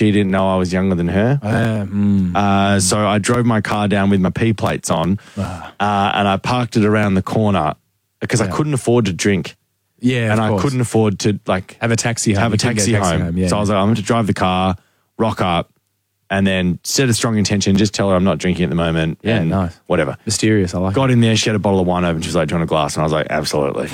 she didn't know I was younger than her. So I drove my car down with my P plates on and I parked it around the corner because I couldn't afford to drink. Yeah, and I couldn't afford to have a taxi home. Have a taxi home. Yeah, so I was like, I'm going to drive the car, rock up, and then set a strong intention, just tell her I'm not drinking at the moment. Yeah, and nice. Whatever. Mysterious, I like Got in there, she had a bottle of wine open, she was like, do you want a glass? And I was like, absolutely.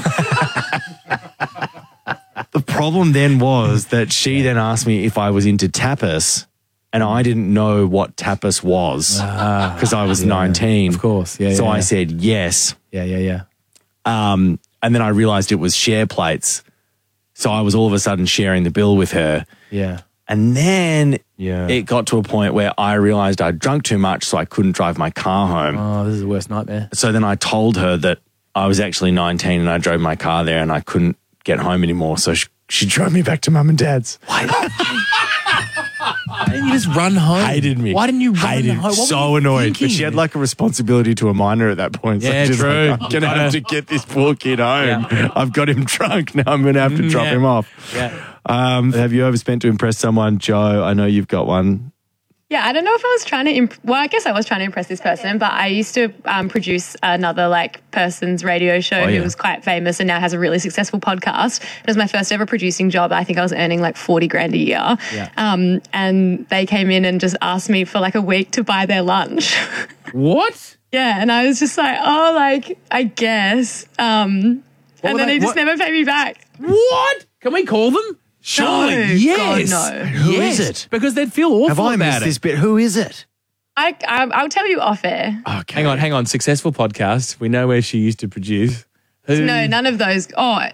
The problem then was that she then asked me if I was into tapas, and I didn't know what tapas was because I was 19. Of course, So I said yes. Yeah. And then I realised it was share plates. So I was all of a sudden sharing the bill with her. Yeah. And then it got to a point where I realised I'd drunk too much, so I couldn't drive my car home. Oh, this is the worst nightmare. So then I told her that I was actually 19 and I drove my car there and I couldn't get home anymore. So she drove me back to mum and dad's. Why didn't you just run home? Hated me. Why didn't you run Hated home? So annoyed. But she had like a responsibility to a minor at that point. Yeah, so true. Like, I'm going to have to get this poor kid home. Yeah. I've got him drunk. Now I'm going to have to drop him off. Yeah. Have you overspent to impress someone? Joe, I know you've got one. Yeah, I don't know if I was trying to well, I guess I was trying to impress this person, but I used to produce another person's radio show who was quite famous and now has a really successful podcast. It was my first ever producing job. I think I was earning like 40 grand a year. Yeah. And they came in and just asked me for like a week to buy their lunch. What? Yeah, and I was just like, I guess. And then they just never paid me back. What? Can we call them? Surely. No, yes. God, no. Who is it? Because they'd feel awful Have I about missed it. this bit? Who is it? I'll tell you off air. Okay. Hang on. Successful podcast. We know where she used to produce. Who? No, none of those.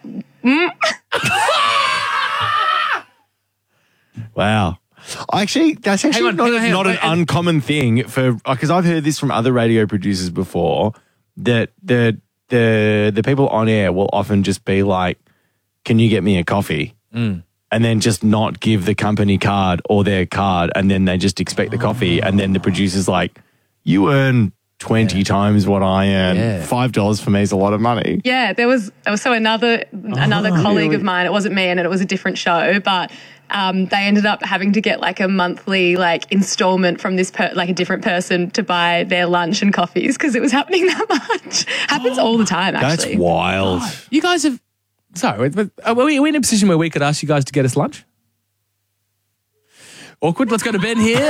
Wow. Actually, that's actually not an uncommon thing because I've heard this from other radio producers before that the people on air will often just be like, can you get me a coffee? And then just not give the company card or their card, and then they just expect the coffee, and then the producer's like, you earn 20 times what I earn. $5 for me is a lot of money. Yeah, there was so another colleague of mine, it wasn't me and it was a different show, but they ended up having to get like a monthly installment from this a different person to buy their lunch and coffees because it was happening that much. Happens all the time, actually. That's wild. You guys have... Sorry, are we in a position where we could ask you guys to get us lunch? Awkward. Let's go to Ben here.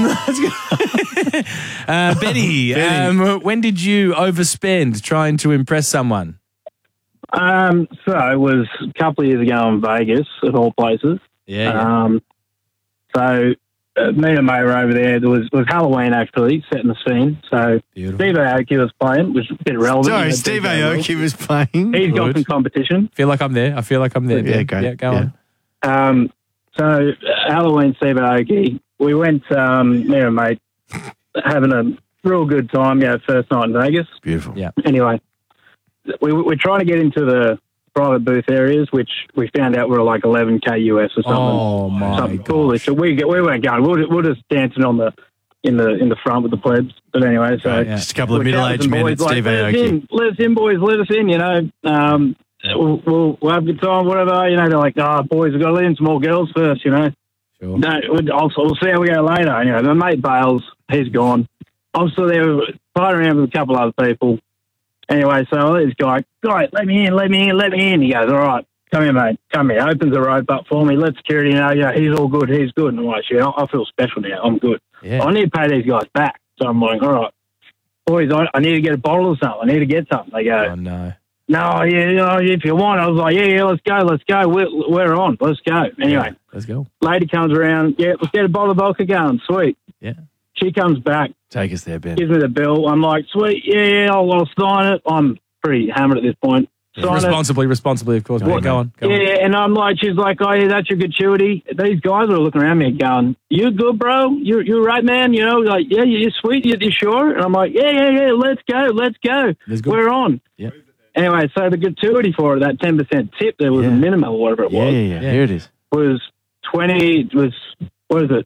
Benny, when did you overspend trying to impress someone? So it was a couple of years ago in Vegas, of all places. Yeah. So me and mate were over there. It was Halloween, actually, setting the scene. So Beautiful. Steve Aoki was playing, which was a bit relevant. Sorry, Steve Aoki was playing. He's got some competition. I feel like I'm there. Yeah, great. Yeah, go on. So Halloween, Steve Aoki, we went, me and mate, having a real good time, first night in Vegas. Beautiful. Yeah. Anyway, we're trying to get into the private booth areas, which we found out were like $11K US or something. Oh my something God. foolish. So we weren't going. We're just dancing in the front with the plebs. But anyway, so Just a couple of middle-aged men at Steve Aoki. Let us in, boys. Let us in. We'll have a good time. Whatever. They're like, boys, we've got to let in some more girls first. Sure. No, we'll see how we go later. My mate bails. He's gone. I'm still there fighting around with a couple other people. Anyway, so I let this guy, let me in. He goes, all right, come here, mate. Come here. Opens the rope up for me. Let security know, he's all good. He's good. And I'm like, I feel special now. I'm good. Yeah. I need to pay these guys back. So I'm like, all right, boys, I need to get a bottle or something. I need to get something. They go, Oh, no. no, if you want. I was like, let's go. We're on. Let's go. Anyway, Let's go. lady comes around. Yeah, let's get a bottle of vodka going. Sweet. Yeah. She comes back. Take us there, Ben. Gives me the bill. I'm like, sweet, I'll sign it. I'm pretty hammered at this point. Sign Responsibly, of course. Go on. And I'm like, she's like, oh, yeah, that's your gratuity. These guys are looking around me going, you good, bro? You're right, man. Like, yeah, you're sweet. You sure? And I'm like, yeah, let's go. We're on. Yeah. Anyway, so the gratuity for it, that 10% tip, there was a minimum or whatever it was. Yeah. Here it is. Was 20, what is it?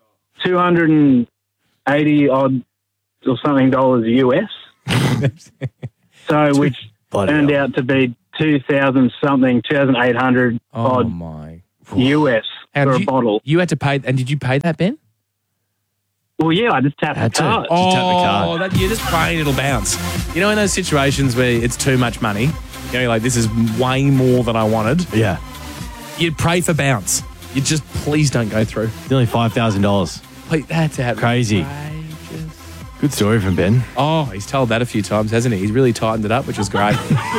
280 odd or something dollars US. So, which turned out to be 2,800 Oh, odd my US for a bottle. You had to pay, and did you pay that, Ben? Well, yeah, I just tapped the card. You're just praying it'll bounce. You know, in those situations where it's too much money, you know, like this is way more than I wanted. Yeah. You'd pray for bounce. You just please don't go through. Nearly $5,000. Please, that's crazy. Good story from Ben. Oh, he's told that a few times, hasn't he? He's really tightened it up, which was great.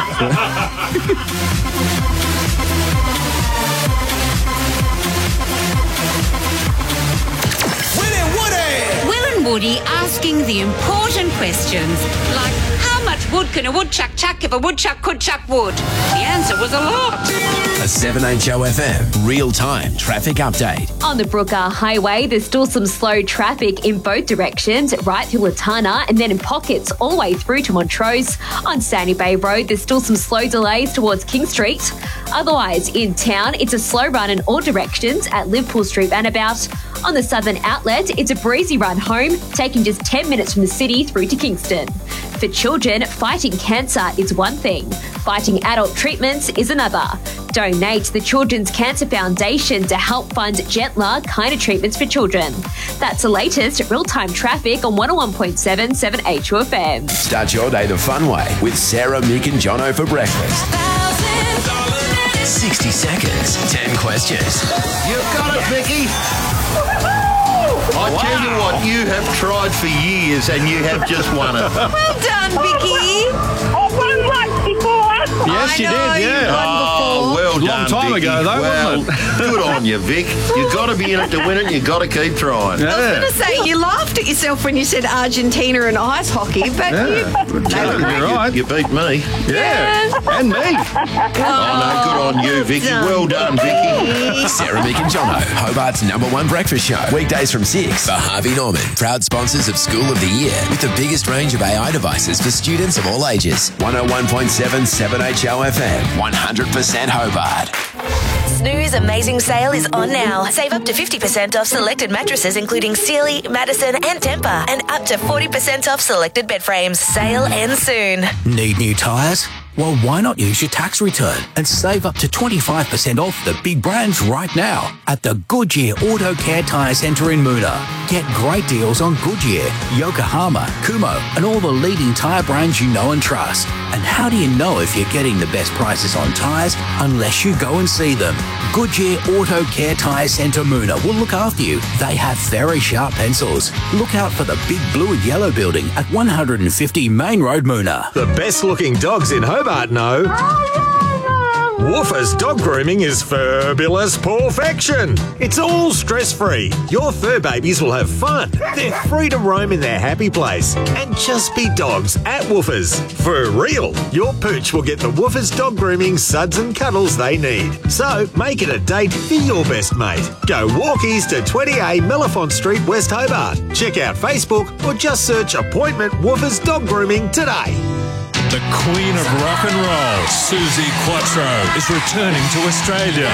Woody asking the important questions, like how much wood can a woodchuck chuck if a woodchuck could chuck wood? The answer was a lot. A 7HOFM real-time traffic update. On the Brookar Highway, there's still some slow traffic in both directions, right through Latana and then in pockets all the way through to Montrose. On Sandy Bay Road, there's still some slow delays towards King Street. Otherwise, in town, it's a slow run in all directions at Liverpool Street Roundabout. On the Southern Outlet, it's a breezy run home, taking just 10 minutes from the city through to Kingston. For children, fighting cancer is one thing. Fighting adult treatments is another. Donate to the Children's Cancer Foundation to help fund gentler, kinder treatments for children. That's the latest real-time traffic on 101.7 7HOFM. Start your day the fun way with Sarah, Mick and Jono for breakfast. 60 seconds, 10 questions. You've got it, Vicky. I tell you what, you have tried for years and you have just won it. Well done, Vicky. I won once before. Yes, you did, yeah. Oh, well done, Long time Vicky. ago, though, wasn't it? Good on you, Vic. You've got to be in it to win it. You've got to keep trying. Yeah. I was going to say, you laughed at yourself when you said Argentina and ice hockey, but You're right. You beat me. Yeah, and me. Oh, no, good on you, Vicky. Well done, Vicky. Sarah, Mick and Jono, Hobart's #1 breakfast show. Weekdays from 6 for Harvey Norman, proud sponsors of School of the Year with the biggest range of AI devices for students of all ages. 101.7 7HOFM, 100% Hobart. Snooze Amazing Sale is on now. Save up to 50% off selected mattresses including Sealy, Madison and Tempur, and up to 40% off selected bed frames. Sale ends soon. Need new tyres? Well, why not use your tax return and save up to 25% off the big brands right now at the Goodyear Auto Care Tyre Centre in Moona. Get great deals on Goodyear, Yokohama, Kumho and all the leading tyre brands you know and trust. And how do you know if you're getting the best prices on tyres unless you go and see them? Goodyear Auto Care Tyre Centre Moona will look after you. They have very sharp pencils. Look out for the big blue and yellow building at 150 Main Road, Moona. The best looking dogs in Hobart know. Woofers Dog Grooming is fabulous perfection. It's all stress-free. Your fur babies will have fun. They're free to roam in their happy place and just be dogs at Woofers. For real, your pooch will get the Woofers Dog Grooming suds and cuddles they need. So make it a date for your best mate. Go walkies to 20A Mellifont Street, West Hobart. Check out Facebook or just search Appointment Woofers Dog Grooming today. The Queen of Rock and Roll, Suzi Quatro, is returning to Australia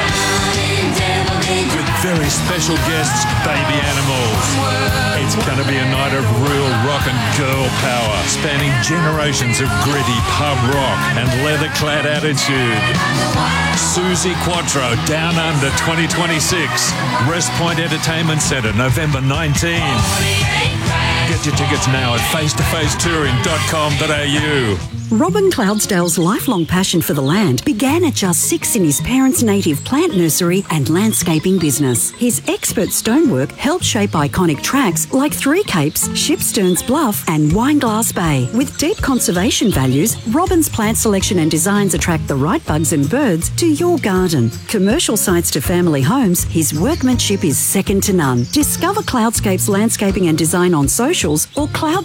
with very special guests, Baby Animals. It's going to be a night of real rock and girl power, spanning generations of gritty pub rock and leather-clad attitude. Suzi Quatro, Down Under 2026, Rest Point Entertainment Centre, November 19. Get your tickets now at facetofacetouring.com.au. Robin Cloudsdale's lifelong passion for the land began at just 6 in his parents' native plant nursery and landscaping business. His expert stonework helped shape iconic tracks like Three Capes, Shipsterns Bluff and Wineglass Bay. With deep conservation values, Robin's plant selection and designs attract the right bugs and birds to your garden. Commercial sites to family homes, his workmanship is second to none. Discover Cloudscapes Landscaping and Design on socials or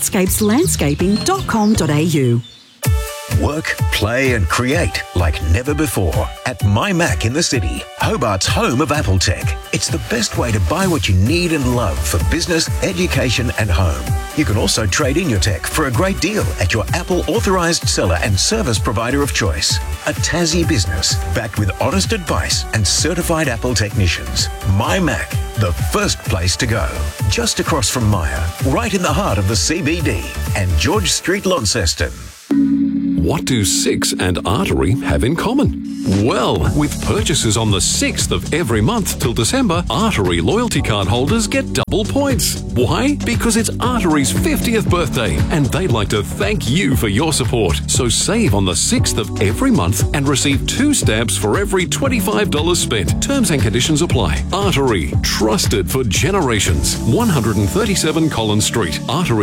cloudscapeslandscaping.com.au. Work, play and create like never before at My Mac in the City, Hobart's home of Apple Tech. It's the best way to buy what you need and love for business, education and home. You can also trade in your tech for a great deal at your Apple authorised seller and service provider of choice. A Tassie business backed with honest advice and certified Apple technicians. My Mac, the first place to go. Just across from Myer, right in the heart of the CBD and George Street, Launceston. What do 6 and artery have in common? Well, with purchases on the 6th of every month till December, Artery loyalty card holders get double points. Why? Because it's Artery's 50th birthday, and they'd like to thank you for your support. So save on the 6th of every month and receive 2 stamps for every $25 spent. Terms and conditions apply. Artery, trusted for generations. 137 Collins Street,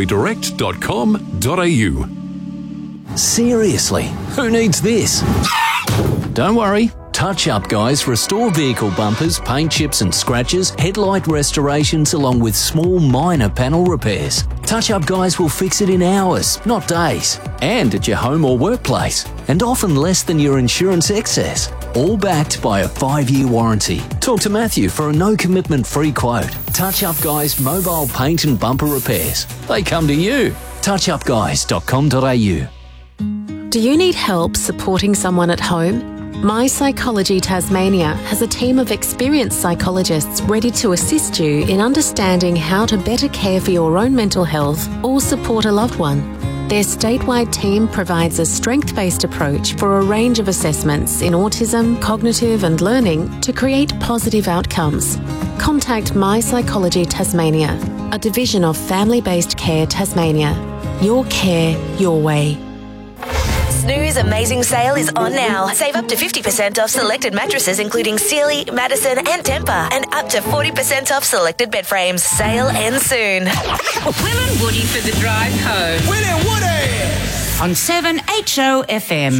arterydirect.com.au. Seriously, who needs this? Don't worry. Touch Up Guys restore vehicle bumpers, paint chips and scratches, headlight restorations along with small minor panel repairs. Touch Up Guys will fix it in hours, not days, and at your home or workplace, and often less than your insurance excess. All backed by a 5-year warranty. Talk to Matthew for a no-commitment free quote. Touch Up Guys mobile paint and bumper repairs. They come to you. touchupguys.com.au. Do you need help supporting someone at home? My Psychology Tasmania has a team of experienced psychologists ready to assist you in understanding how to better care for your own mental health or support a loved one. Their statewide team provides a strength-based approach for a range of assessments in autism, cognitive and learning to create positive outcomes. Contact My Psychology Tasmania, a division of Family-Based Care Tasmania. Your care, your way. Snooze Amazing Sale is on now. Save up to 50% off selected mattresses including Sealy, Madison and Tempur, and up to 40% off selected bed frames. Sale ends soon. Will and Woody for the drive home. Will and Woody! On 7HO FM.